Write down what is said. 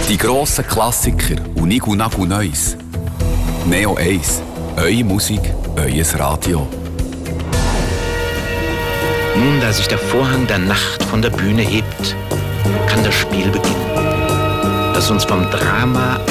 Die grossen Klassiker und Nigu Nagu Neues. Neo 1. Eure Musik, euer Radio. Nun, da sich der Vorhang der Nacht von der Bühne hebt, kann das Spiel beginnen, das uns vom Drama